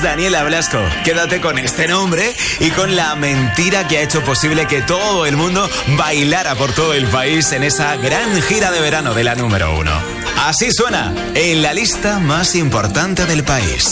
Daniela Blasco. Quédate con este nombre y con la mentira que ha hecho posible que todo el mundo bailara por todo el país en esa gran gira de verano de la número 1. Así suena en la lista más importante del país.